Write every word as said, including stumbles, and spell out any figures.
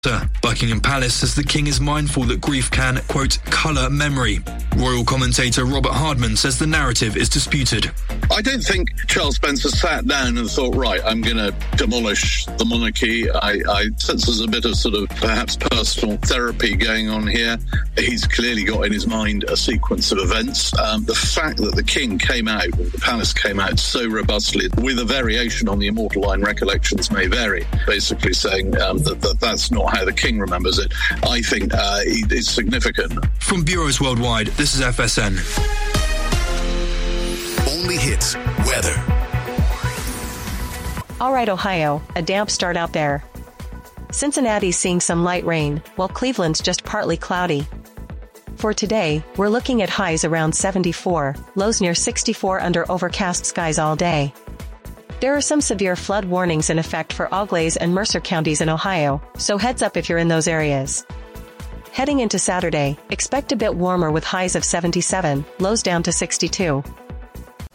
Buckingham Palace says the King is mindful that grief can, quote, colour memory. Royal commentator Robert Hardman says the narrative is disputed. I don't think Charles Spencer sat down and thought, right, I'm going to demolish the monarchy. I, I sense there's a bit of sort of perhaps personal therapy going on here. He's clearly got in his mind a sequence of events. Um, the fact that the King came out, or the palace came out so robustly, with a variation on the immortal line, recollections may vary, basically saying um, that, that that's not how the King remembers it, I think uh, is significant. From Bureaus Worldwide, this is F S N. Only hits weather. All right, Ohio, a damp start out there. Cincinnati's seeing some light rain, while Cleveland's just partly cloudy. For today, we're looking at highs around seventy-four, lows near sixty-four under overcast skies all day. There are some severe flood warnings in effect for Auglaize and Mercer counties in Ohio, so heads up if you're in those areas. Heading into Saturday, expect a bit warmer with highs of seventy-seven, lows down to sixty-two.